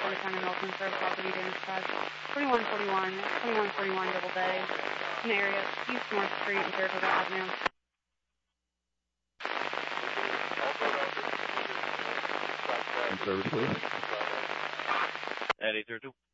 from the town of Milton for a property damage cause. 2141, 2141 Double Bay, in the area East North Street and Saratoga Avenue. Service, please. At 832.